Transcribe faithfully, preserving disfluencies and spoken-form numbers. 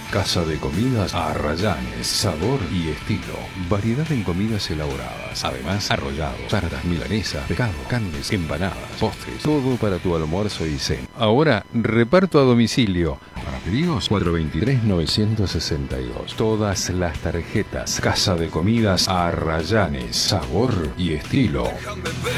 Casa de Comidas Arrayanes, sabor y estilo. Variedad en comidas elaboradas. Además, arrollados, tartas, milanesas, pescado, carnes, empanadas, postres. Todo para tu almuerzo y cena. Ahora, reparto a domicilio. Para pedidos, cuatro dos tres, nueve seis dos. Todas las tarjetas. Casa de Comidas Arrayanes, sabor y estilo.